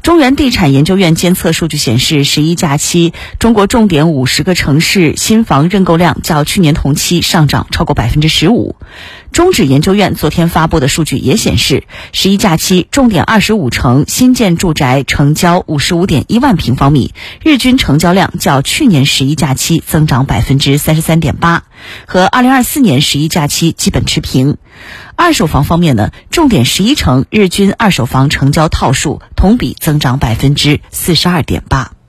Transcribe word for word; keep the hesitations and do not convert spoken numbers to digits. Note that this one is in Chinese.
中原地产研究院监测数据显示，十一假期中国重点五十个城市新房认购量较去年同期上涨超过百分之十五。中指研究院昨天发布的数据也显示，十一假期重点二十五城新建住宅成交五十五点一万平方米，日均成交量较去年十一假期增长百分之三十三点八，和二零二四年十一假期基本持平。二手房方面呢，重点十一城日均二手房成交套数同比增长百分之四十二点八。